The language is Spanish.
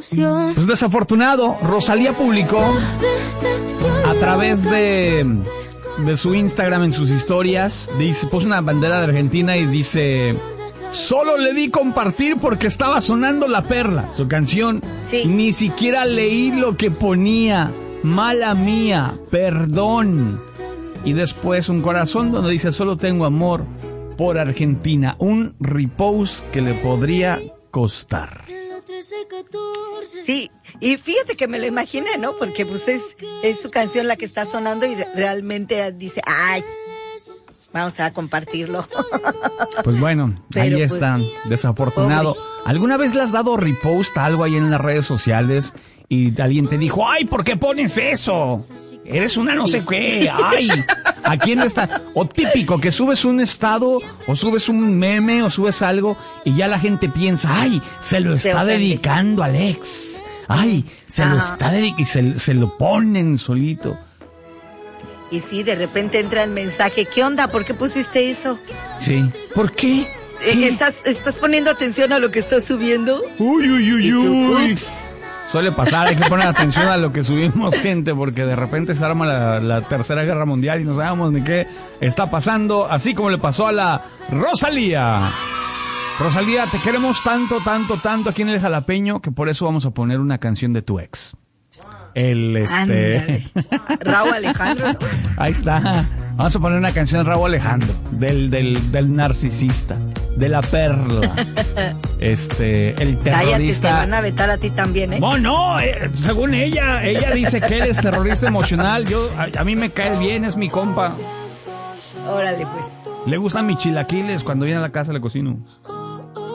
Pues desafortunado, Rosalía publicó a través de su Instagram en sus historias, puso una bandera de Argentina y dice: solo le di compartir porque estaba sonando La Perla, su canción. Sí. Ni siquiera leí lo que ponía. Mala mía, perdón. Y después un corazón donde dice: solo tengo amor por Argentina. Un repost que le podría costar. Sí, y fíjate que me lo imaginé, ¿no? Porque pues es su canción la que está sonando y realmente dice: ay, vamos a compartirlo. Pues bueno, pero ahí está, desafortunado. pobre. ¿Alguna vez le has dado repost a algo ahí en las redes sociales y alguien te dijo: ay, ¿por qué pones eso? Eres una no sé qué, ay, ¿a quién le está? O típico, que subes un estado, o subes un meme, o subes algo, y ya la gente piensa: ay, se lo está dedicando al ex. Ay, se lo está dedicando, y se lo ponen solito. Y sí, de repente entra el mensaje: ¿qué onda? ¿Por qué pusiste eso? Sí. ¿Por qué? ¿Qué? ¿Estás poniendo atención a lo que estoy subiendo? Uy, uy, uy, Y tú, uy. ups. Suele pasar, hay que poner atención a lo que subimos, gente, porque de repente se arma la Tercera Guerra Mundial y no sabemos ni qué está pasando, así como le pasó a la Rosalía. Rosalía, te queremos tanto, tanto, tanto aquí en el Jalapeño, que por eso vamos a poner una canción de tu ex. Ándale. Raúl Alejandro, ¿no? Ahí está. Vamos a poner una canción de Raúl Alejandro, del narcisista, de la perla. El terrorista. Cállate, te van a vetar a ti también, ¿eh? No, según ella dice que él es terrorista emocional. A mí me cae bien, es mi compa. Órale, pues. Le gustan mis chilaquiles, cuando viene a la casa le cocino.